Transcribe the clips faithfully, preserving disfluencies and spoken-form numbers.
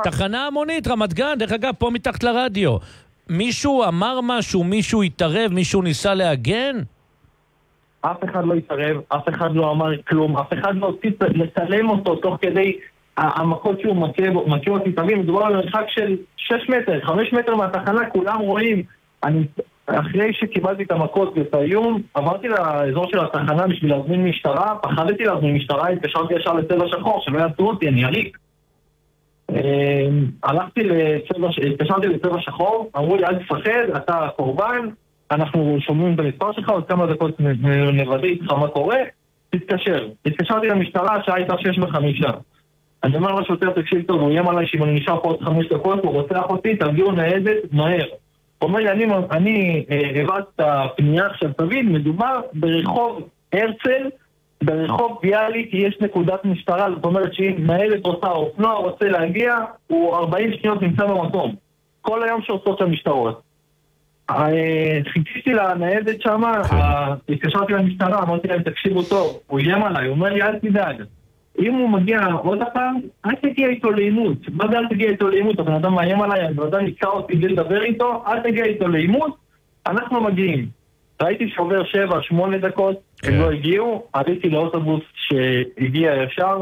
תחנה המונית, רמת גן, דרך אגב, פה מתחת לרדיו. מישהו אמר משהו, מישהו התערב, מישהו ניסה להגן? אף אחד לא התערב, אף אחד לא אמר כלום, אף אחד לא הוציא לצלם אותו תוך כדי המכות שהוא מכיר אותי. תבין, מדובר על מרחק של שש מטר, חמש מטר מהתחנה, כולם רואים. אני, אחרי שקיבלתי את המכות ואת האיום, עברתי לאזור של התחנה בשביל להזמין משטרה, פחדתי להזמין משטרה, התקשרתי ישר לצבע שחור, שלא יעצרו אותי, אני יריק. הלכתי לצבע, התקשרתי לצבע שחור, אמרו לי, אל תפחד, אתה קורבן, אנחנו שומעים את המספר שלך, עוד כמה דקות נוודא איתך מה קורה, תתקשר. התקשרתי למשטרה, השעה הייתה שש וחמישה. אני אומר לשוטר, תקשיב טוב, הוא איים עליי שאם אני נשאר פה עוד חמש דקות, הוא רוצח אותי, תרגיעו ניידת מהר. הוא אומר לי, אני, אני הבאת את הפנייה עכשיו, תבין, מדובר ברחוב הרצל, ברחוב ביאליק יש נקודת משטרה, זאת אומרת שאם ניידת רוצה או אופנוע רוצה להגיע, הוא ארבעים שניות נמצא במקום. כל היום שעושות שם משטרות. חיכיתי לניידת שם, התקשרתי למשטרה, אמרתי להם, תקשיבו טוב, הוא איים עליי, הוא אומר לי, אל תדאג. אם הוא מגיע עוד הפעם, אל תגיע איתו לאימות. מה זה אל תגיע איתו לאימות? הבן אדם מאיים עליי, הבן אדם נקרא אותי בלי לדבר איתו, אל תגיע איתו לאימות, אנחנו מגיעים. ראיתי שעובר שבע, שמונה דקות, הם לא הגיעו, עליתי לאוטובוס שהגיע ישר,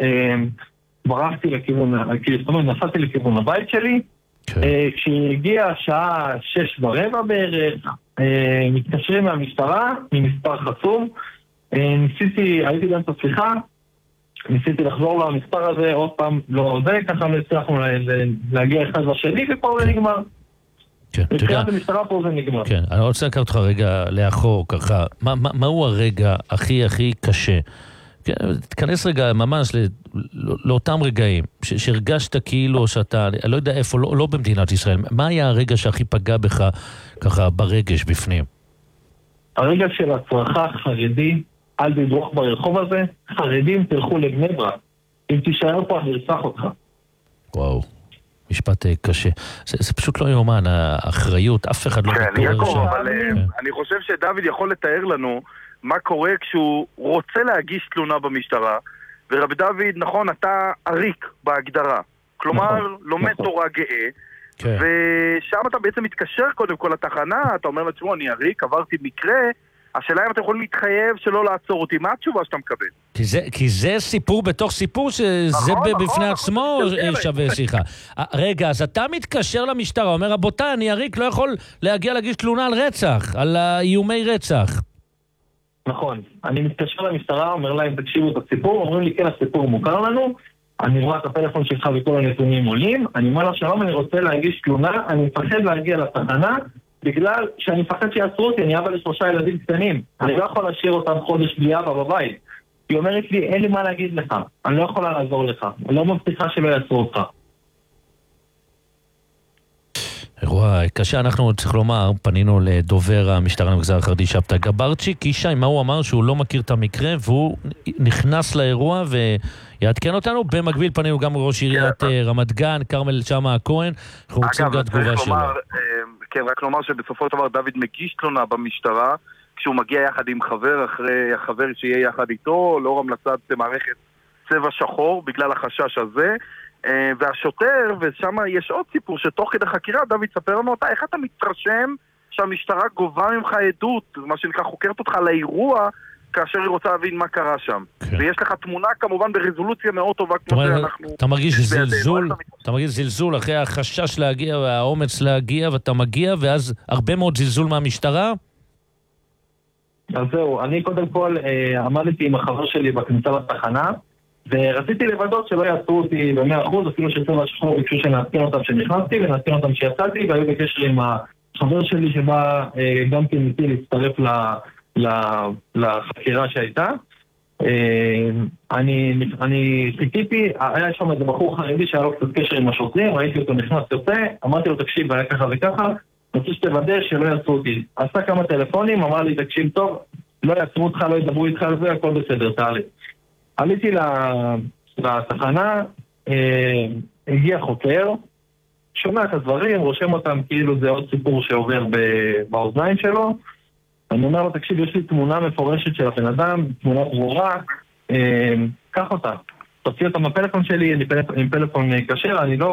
ברחתי לכיוון, זאת אומרת, נסעתי לכיוון הבית שלי, כשהגיע השעה שש ורבע בערך, מתקשרים מהמשטרה, ממספר חסום, ניסיתי, הייתי גם את השיחה, ניסיתי לחזור למספר הזה, עוד פעם לא זה, ככה הצלחנו להגיע אחד לשני, ופה זה נגמר. מבחינת המשטרה פה זה נגמר. כן, אני רוצה לקחת אותך רגע לאחור, ככה, מהו הרגע הכי הכי קשה? תכנס רגע ממש לאותם רגעים, שהרגשת כאילו שאתה, אני לא יודע איפה, לא במדינת ישראל, מה היה הרגע שהכי פגע בך ככה ברגש בפנים? הרגע של הצרחה חרדי, אל תדרוך ברחוב הזה, חרדים תלכו לבני ברק. אם תישאר פה, אני ארצח אותך. וואו, משפט קשה. זה, זה פשוט לא יאומן, האחריות, אף אחד לא מתעורר שם. אבל אני חושב שדוד יכול לתאר לנו מה קורה כשהוא רוצה להגיש תלונה במשטרה, ורב דוד, נכון, אתה עריק בהגדרה. כלומר, לומד תורה גאה, ושם אתה בעצם מתקשר קודם כל לתחנה, אתה אומר לעצמו, אני עריק, עברתי מקרה, השאלה אם אתה יכול להתחייב שלא לעצור אותי, מה התשובה שאתה מקבל? כי זה, כי זה סיפור בתוך סיפור שזה נכון, בפני נכון, עצמו נכון, שווה שיחה. רגע, אז אתה מתקשר למשטרה, אומר, רבותיי, אני עריק, לא יכול להגיע להגיש תלונה על רצח, על איומי רצח. נכון, אני מתקשר למשטרה, אומר להם, תקשיבו את הסיפור, אומרים לי, כן, הסיפור מוכר לנו, אני רואה את הפלאפון שלך וכל הנתונים עולים, אני אומר לה, שלום, אני רוצה להגיש תלונה, אני מפחד להגיע לתחנה, בגלל שאני מפחד שיעצרו אותי, אני אבא לשלושה ילדים קטנים, אני לא יכול להשאיר אותם חודש בלי אבא בבית. היא אומרת לי, אין לי מה להגיד לך, אני לא יכולה לעזור לך, אני לא מבטיחה שלא יעצרו אותך. אירוע קשה, אנחנו צריך לומר, פנינו לדובר המשטרה למגזר החרדי שבתאי גברצ'יק, ישי, מה הוא אמר? שהוא לא מכיר את המקרה, והוא נכנס לאירוע ויעדכן אותנו. במקביל פנינו גם ראש עיריית רמת גן, כרמל שאמה הכהן, אנחנו רוצים גם תגובה שלו. כן, רק לומר שבסופו של דבר דוד מגיש תלונה במשטרה, כשהוא מגיע יחד עם חבר, אחרי החבר שיהיה יחד איתו, לאור המלצת מערכת צבע שחור, בגלל החשש הזה, והשוטר, ושם יש עוד סיפור, שתוך כדי חקירה, דוד ספר לנו אותה, איך אתה מתרשם שהמשטרה גובה ממך עדות, מה שנקרא חוקרת אותך לאירוע, כאשר היא רוצה להבין מה קרה שם. כן. ויש לך תמונה כמובן ברזולוציה מאוד טובה, כמו שאנחנו... אתה מרגיש זלזול, אתה מרגיש זלזול אחרי החשש להגיע והאומץ להגיע, ואתה מגיע, ואז הרבה מאוד זלזול מהמשטרה? אז זהו, אני קודם כל עמדתי עם החבר שלי בכניסה לתחנה, ורציתי לבדות שלא יעצרו אותי ב-מאה אחוז, אפילו שצבע שחור ביקשו שנעדכן אותם שנכנסתי, ונעדכן אותם שיצאתי, והיו בקשר עם החבר שלי שבא גם כן איתי להצטרף לחקירה שהייתה. אני, אני חיכיתי, היה שם איזה בחור חרדי שהיה לו קצת קשר עם השוטרים, ראיתי אותו נכנס יוצא, אמרתי לו תקשיב, היה ככה וככה, רוצה שתוודא שלא יעצרו אותי. עשה כמה טלפונים, אמר לי תקשיב טוב, לא יעצרו אותך, לא ידברו איתך על זה, הכל בסדר, תעלי. עליתי לתחנה, הגיע חוקר, שומע את הדברים, רושם אותם כאילו זה עוד סיפור שעובר באוזניים שלו. אני אומר לו, תקשיב, יש לי תמונה מפורשת של הבן אדם, תמונה ברורה, קח אותה. תוציא אותה מהפלאפון שלי, אני עם פלאפון כשר, אני לא